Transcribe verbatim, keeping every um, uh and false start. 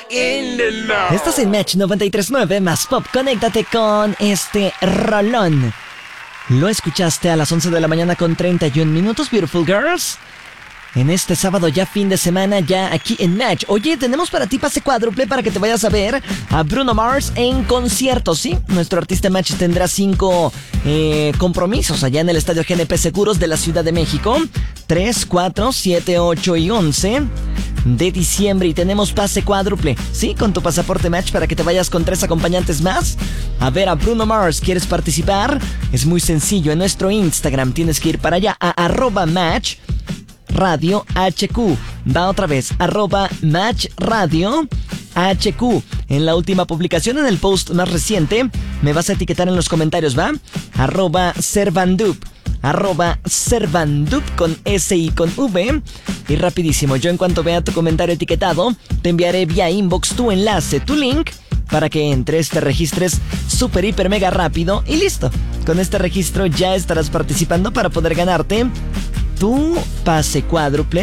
in the know. Estás en Match noventa y tres punto nueve más Pop. Conéctate con este rolón. Lo escuchaste a las once de la mañana con treinta y un minutos, Beautiful Girls. En este sábado ya fin de semana, ya aquí en Match. Oye, tenemos para ti pase cuádruple para que te vayas a ver a Bruno Mars en concierto, ¿sí? Nuestro artista Match tendrá cinco eh, compromisos allá en el Estadio G N P Seguros de la Ciudad de México. tres, cuatro, siete, ocho y once de diciembre. Y tenemos pase cuádruple, ¿sí? Con tu pasaporte Match para que te vayas con tres acompañantes más a ver a Bruno Mars. ¿Quieres participar? Es muy sencillo. En nuestro Instagram tienes que ir para allá a arroba Match Radio H Q. Va otra vez, arroba Match Radio H Q. En la última publicación, en el post más reciente, me vas a etiquetar en los comentarios, ¿va? Arroba Servandup. Arroba Servandup con S y con V. Y rapidísimo, yo en cuanto vea tu comentario etiquetado, te enviaré vía inbox tu enlace, tu link, para que entres, te registres súper, hiper, mega rápido y listo. Con este registro ya estarás participando para poder ganarte tu pase cuádruple